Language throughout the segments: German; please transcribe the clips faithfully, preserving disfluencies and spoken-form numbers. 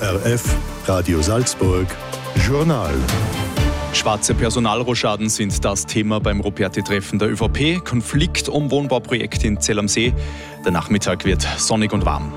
O R F, Radio Salzburg, Journal. Schwarze Personalrochaden sind das Thema beim Ruperti-Treffen der ÖVP. Konflikt um Wohnbauprojekt in Zell am See. Der Nachmittag wird sonnig und warm.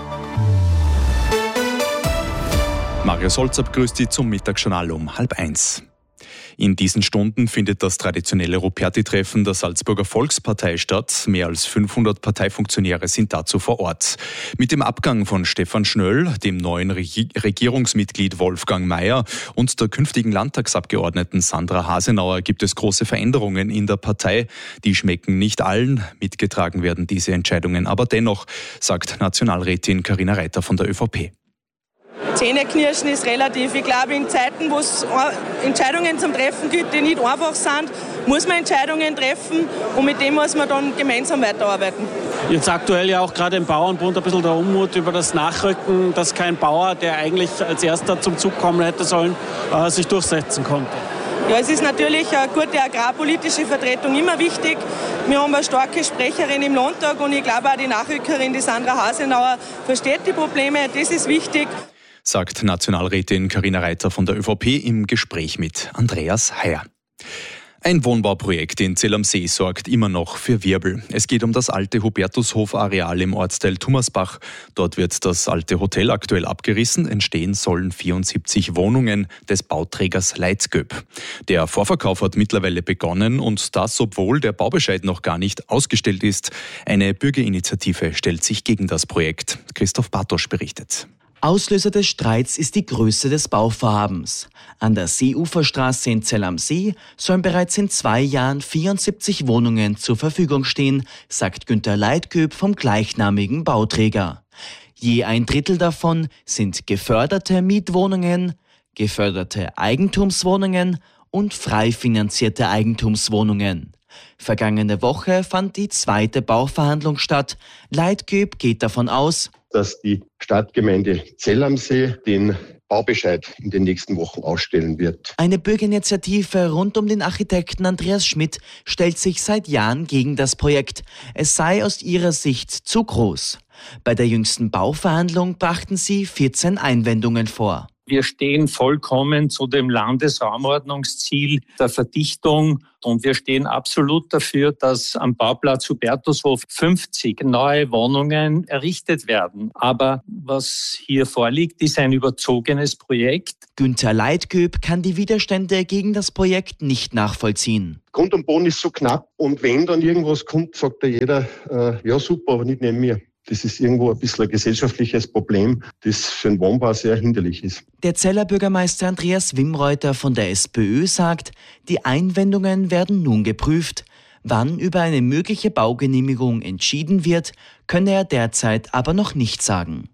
Mario Solzer begrüßt Sie zum Mittagsjournal um halb eins. In diesen Stunden findet das traditionelle Ruperti-Treffen der Salzburger Volkspartei statt. Mehr als fünfhundert Parteifunktionäre sind dazu vor Ort. Mit dem Abgang von Stefan Schnöll, dem neuen Regi- Regierungsmitglied Wolfgang Mayer und der künftigen Landtagsabgeordneten Sandra Hasenauer gibt es große Veränderungen in der Partei. Die schmecken nicht allen. Mitgetragen werden diese Entscheidungen aber dennoch, sagt Nationalrätin Carina Reiter von der ÖVP. Zähneknirschen ist relativ. Ich glaube, in Zeiten, wo es Entscheidungen zum Treffen gibt, die nicht einfach sind, muss man Entscheidungen treffen und mit dem muss man dann gemeinsam weiterarbeiten. Jetzt aktuell ja auch gerade im Bauernbund ein bisschen der Unmut über das Nachrücken, dass kein Bauer, der eigentlich als erster zum Zug kommen hätte sollen, äh, sich durchsetzen konnte. Ja, es ist natürlich eine gute agrarpolitische Vertretung immer wichtig. Wir haben eine starke Sprecherin im Landtag und ich glaube auch die Nachrückerin, die Sandra Hasenauer, versteht die Probleme. Das ist wichtig, sagt Nationalrätin Carina Reiter von der ÖVP im Gespräch mit Andreas Heyer. Ein Wohnbauprojekt in Zell am See sorgt immer noch für Wirbel. Es geht um das alte Hubertushof-Areal im Ortsteil Tummersbach. Dort wird das alte Hotel aktuell abgerissen. Entstehen sollen vierundsiebzig Wohnungen des Bauträgers Leitzgöb. Der Vorverkauf hat mittlerweile begonnen und das, obwohl der Baubescheid noch gar nicht ausgestellt ist. Eine Bürgerinitiative stellt sich gegen das Projekt. Christoph Bartosch berichtet. Auslöser des Streits ist die Größe des Bauvorhabens. An der Seeuferstraße in Zell am See sollen bereits in zwei Jahren vierundsiebzig Wohnungen zur Verfügung stehen, sagt Günther Leitzgöb vom gleichnamigen Bauträger. Je ein Drittel davon sind geförderte Mietwohnungen, geförderte Eigentumswohnungen und frei finanzierte Eigentumswohnungen. Vergangene Woche fand die zweite Bauverhandlung statt. Leitzgöb geht davon aus, dass die Stadtgemeinde Zell am See den Baubescheid in den nächsten Wochen ausstellen wird. Eine Bürgerinitiative rund um den Architekten Andreas Schmidt stellt sich seit Jahren gegen das Projekt. Es sei aus ihrer Sicht zu groß. Bei der jüngsten Bauverhandlung brachten sie vierzehn Einwendungen vor. Wir stehen vollkommen zu dem Landesraumordnungsziel der Verdichtung und wir stehen absolut dafür, dass am Bauplatz Hubertushof fünfzig neue Wohnungen errichtet werden. Aber was hier vorliegt, ist ein überzogenes Projekt. Günther Leitzgöb kann die Widerstände gegen das Projekt nicht nachvollziehen. Grund und Boden ist so knapp und wenn dann irgendwas kommt, sagt da jeder, äh, ja super, aber nicht neben mir. Das ist irgendwo ein bisschen ein gesellschaftliches Problem, das für den Wohnbau sehr hinderlich ist. Der Zeller Bürgermeister Andreas Wimreuter von der SPÖ sagt, die Einwendungen werden nun geprüft. Wann über eine mögliche Baugenehmigung entschieden wird, könne er derzeit aber noch nicht sagen.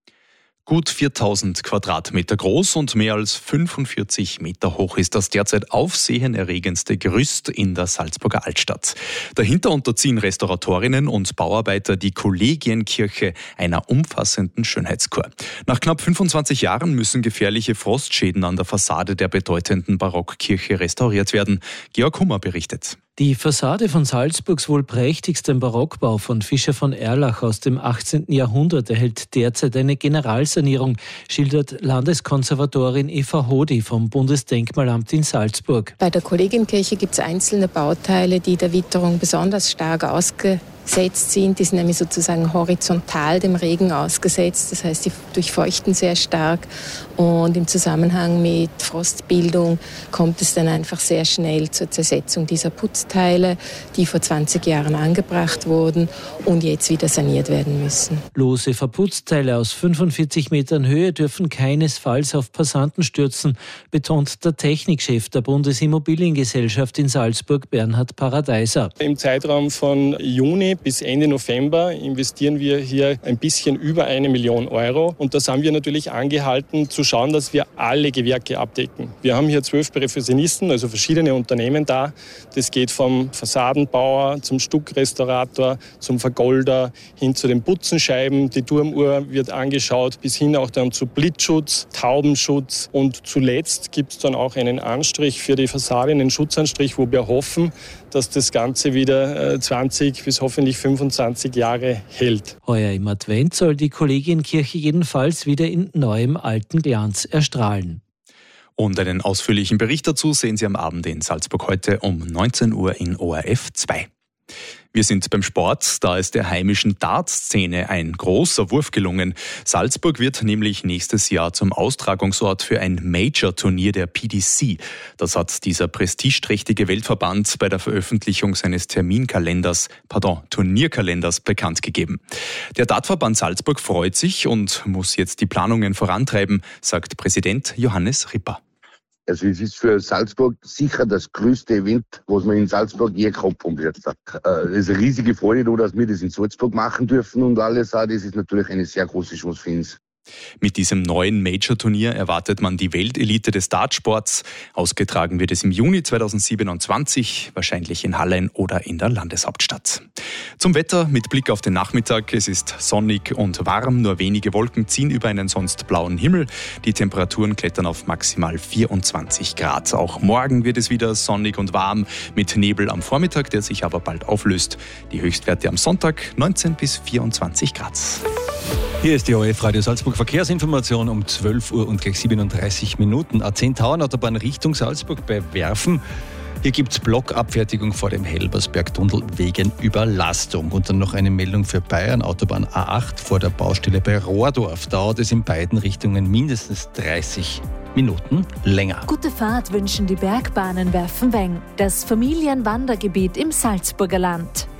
Gut viertausend Quadratmeter groß und mehr als fünfundvierzig Meter hoch ist das derzeit aufsehenerregendste Gerüst in der Salzburger Altstadt. Dahinter unterziehen Restauratorinnen und Bauarbeiter die Kollegienkirche einer umfassenden Schönheitskur. Nach knapp fünfundzwanzig Jahren müssen gefährliche Frostschäden an der Fassade der bedeutenden Barockkirche restauriert werden. Georg Hummer berichtet. Die Fassade von Salzburgs wohl prächtigsten Barockbau von Fischer von Erlach aus dem achtzehnten Jahrhundert erhält derzeit eine Generalsanierung, schildert Landeskonservatorin Eva Hodi vom Bundesdenkmalamt in Salzburg. Bei der Kollegienkirche gibt es einzelne Bauteile, die der Witterung besonders stark ausgesetzt sind. Die sind nämlich sozusagen horizontal dem Regen ausgesetzt. Das heißt, die durchfeuchten sehr stark. Und im Zusammenhang mit Frostbildung kommt es dann einfach sehr schnell zur Zersetzung dieser Putzteile, die vor zwanzig Jahren angebracht wurden und jetzt wieder saniert werden müssen. Lose Verputzteile aus fünfundvierzig Metern Höhe dürfen keinesfalls auf Passanten stürzen, betont der Technikchef der Bundesimmobiliengesellschaft in Salzburg, Bernhard Paradeiser. Im Zeitraum von Juni bis Ende November investieren wir hier ein bisschen über eine Million Euro. Und das haben wir natürlich angehalten, zu schauen, dass wir alle Gewerke abdecken. Wir haben hier zwölf Professionisten, also verschiedene Unternehmen da. Das geht vom Fassadenbauer zum Stuckrestaurator, zum Vergolder hin zu den Putzenscheiben. Die Turmuhr wird angeschaut, bis hin auch dann zu Blitzschutz, Taubenschutz. Und zuletzt gibt es dann auch einen Anstrich für die Fassade, einen Schutzanstrich, wo wir hoffen, dass das Ganze wieder zwanzig bis hoffentlich fünfundzwanzig Jahre hält. Heuer im Advent soll die Kollegienkirche jedenfalls wieder in neuem alten Glanz erstrahlen. Und einen ausführlichen Bericht dazu sehen Sie am Abend in Salzburg heute um neunzehn Uhr in O R F zwei. Wir sind beim Sport, da ist der heimischen Dart-Szene ein großer Wurf gelungen. Salzburg wird nämlich nächstes Jahr zum Austragungsort für ein Major-Turnier der P D C. Das hat dieser prestigeträchtige Weltverband bei der Veröffentlichung seines Terminkalenders, pardon, Turnierkalenders bekannt gegeben. Der Dartverband Salzburg freut sich und muss jetzt die Planungen vorantreiben, sagt Präsident Johannes Ripper. Also es ist für Salzburg sicher das größte Event, was wir in Salzburg je gehabt haben. Es ist eine riesige Freude, dass wir das in Salzburg machen dürfen und alles. Das ist natürlich eine sehr große Chance für uns. Mit diesem neuen Major-Turnier erwartet man die Weltelite des Dartsports. Ausgetragen wird es im Juni zweitausendsiebenundzwanzig, wahrscheinlich in Hallein oder in der Landeshauptstadt. Zum Wetter mit Blick auf den Nachmittag. Es ist sonnig und warm, nur wenige Wolken ziehen über einen sonst blauen Himmel. Die Temperaturen klettern auf maximal vierundzwanzig Grad. Auch morgen wird es wieder sonnig und warm mit Nebel am Vormittag, der sich aber bald auflöst. Die Höchstwerte am Sonntag neunzehn bis vierundzwanzig Grad. Hier ist die O R F Radio Salzburg Verkehrsinformation um zwölf Uhr und gleich siebenunddreißig Minuten. A zehn Tauernautobahn Richtung Salzburg bei Werfen. Hier gibt es Blockabfertigung vor dem Helbersbergtunnel wegen Überlastung. Und dann noch eine Meldung für Bayern, Autobahn A acht vor der Baustelle bei Rohrdorf. Dauert es in beiden Richtungen mindestens dreißig Minuten länger. Gute Fahrt wünschen die Bergbahnen Werfenweng, das Familienwandergebiet im Salzburger Land.